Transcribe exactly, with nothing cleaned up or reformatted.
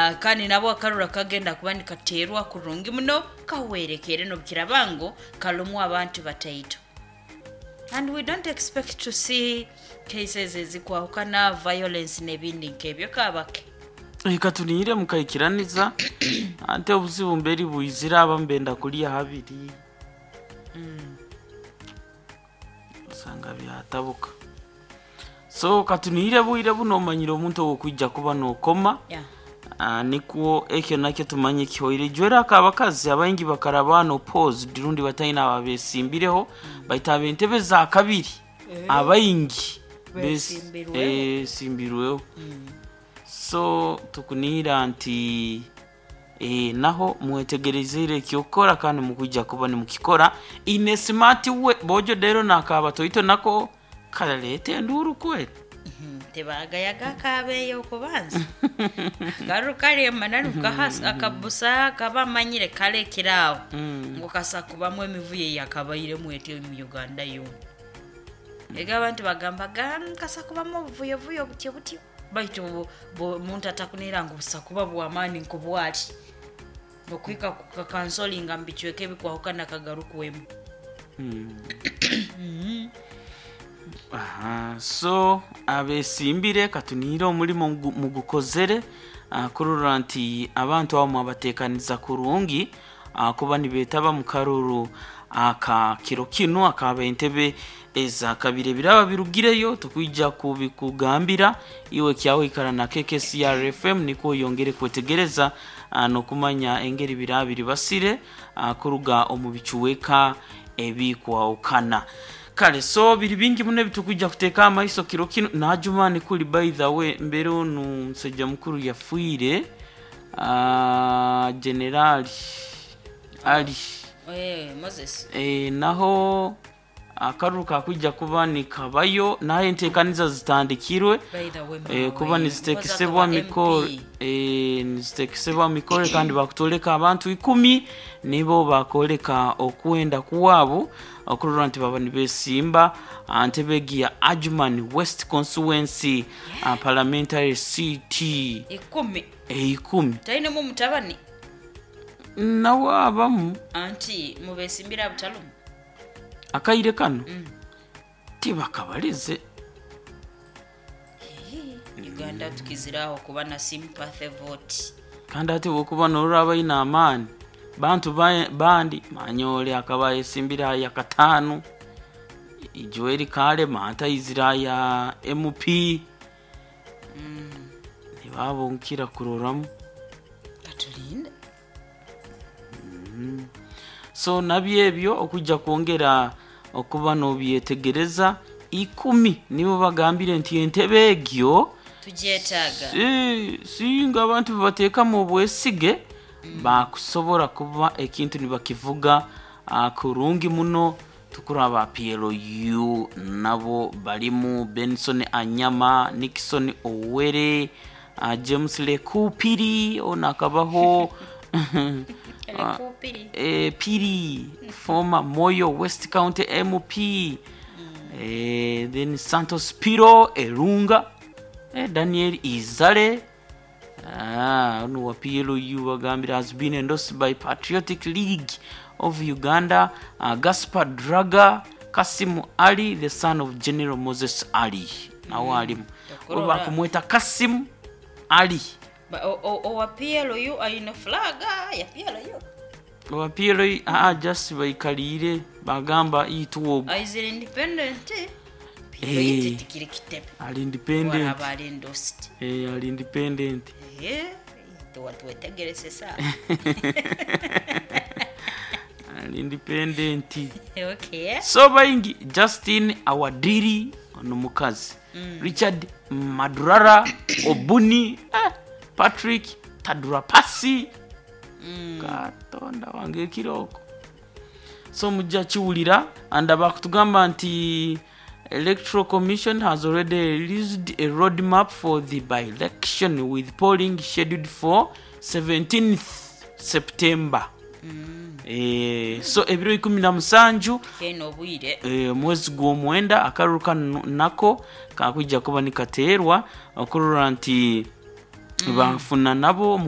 uh, kandi nabo akarura kagenda kubani katerwa kurungi muno kawerekere no bukirabango kalumwa abantu bataito. And we don't expect to see cases ezikwahukana violence nebindi nkebyo kabake. Ikatunire mukayikiraniza ante obuzibu mberi buyizira abambenda kuliya habiri. Mm. Sanga byatabuka. So katunire buyire buno manyiro omuntu okujja kuba no koma. Yeah. Uh, nikuo ekyo nakyo tumanye kihoire jwera kabakazi abayingi bakarabano pause dirundi batayina ababesimbireho mm. bayita bentebe za kabiri eh. abayingi besimbireho eh simbirweho mm. So tukunira anti eh naho mwetegerezere kyokora kandi mukujja kuba ni mukikora ine smart we bojo dero nakaba toito nako kalalete nduru kweli. Tebaga yaga kabe yokubanza garukari mananu kahas akabusa kaba manyire kale kirawo ngo kasa kubamwe emivuye yakabayire mwete mu Uganda yo ega abantu bagamba gam kasa kubamwe buvuye vuyo butye butye baito muntu atakunira ngo busa kuba bwamani nkobwati nokwika ku counseling ambichweke bikwahukana kagarukuwemo. Mhm. Aha, so abesimbire katuniro muri mu gukozere kurura nti abantu abo abatekaniza kurungi kuba nibetaba mu karuru aka kiro kino akaba entebe eza kabire biraba birugireyo tukwijja kubikugambira iwe kyawe ikarana K K C R F M niko yongere kwetegereza no kumanya engeri birabiri basire kuruga omubichuweka ebikwa ukana. Kale so biri bingi mune bitukujja kuteka amaiso kiro kino najumani kuli by the way mbere onu musajja mukuru yafuire ah uh, General Ali eh Moses eh naho akaruka kujja kuba ni kabayo naye ntekaniza zitandikirwe eh kuba ni zitekisebwa mikoro eh zitekisebwa mikoro kandi bakutoleka abantu ikumi nibo bakoleka okwenda kuwabo okurura nti baba ni besimba antebegia Adjuman West Constituency yeah. uh, Parliamentary Seat ikumi eh ikumi taine mu mutabani nawo abamu anti mu besimbira butalumu akaire kano mm. tibakabalize Uganda tukiziraho kuba na sympathy vote kandi ati bokuba noraba ina amani bantu bandi manyole akabaye simbira ya katanu ijoeri kale mata izira ya M P mm. nibabo nkira kuroramu katulinda mm. So nabyebyo okujja kuongera okuba no byetegereza ikumi nibo bagambire nti entebe egyo tujetaga eh singa abantu bateka mu bwesige mm. bakusobora kuba ekintu nibakivuga kurungi muno tukuraba P L U nabo balimu Benson Anyama Nixon Owere uh, James Lekupiri onakabaho Uh, eh, Piri former Moyo West County M P mm. eh, then Santos Piro Erunga eh, Daniel Izale ah no wa P L U bagambira has been endorsed by Patriotic League of Uganda uh, Gaspar Draga Kasim Ali the son of General Moses Ali mm. na walimu oba kumweta Kasim Ali ba o o wa P L U aina flaga ya P L U wa P L U ah just bayikalire bagamba ituwo aizire independent eh tikire kitepe ali independent wala bali endorsed eh ali independent eh to watu wetegerese sa ali independent okay so bayingi Justin Awadiri ono mukazi mm. Richard Madurara Obuni eh, Patrick Tadurapasi mm. katonda wange kiroko so mujja chiulira anda bakutugamba nti Electoral Commission has already released a roadmap for the by-election with polling scheduled for seventeenth September. Mm. Eh, so ebiro ikumi na musanju keno bwire eh, mwezi gw'omwenda akaruka nako kakujja kuba nikaterwa okurura nti mm. bafuna nabo